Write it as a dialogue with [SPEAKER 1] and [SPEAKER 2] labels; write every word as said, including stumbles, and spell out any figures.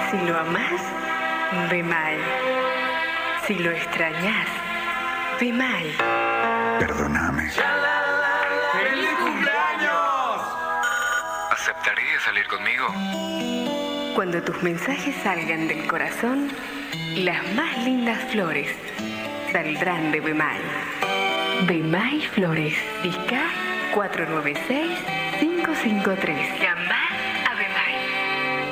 [SPEAKER 1] Si lo amás, Bemay. Si lo extrañas, Bemay.
[SPEAKER 2] Perdóname.
[SPEAKER 3] ¡Feliz cumpleaños!
[SPEAKER 2] ¿Aceptarías salir conmigo?
[SPEAKER 1] Cuando tus mensajes salgan del corazón, las más lindas flores saldrán de Bemay. Bemay Flores, Vizca cuatro nueve seis, cinco cinco tres.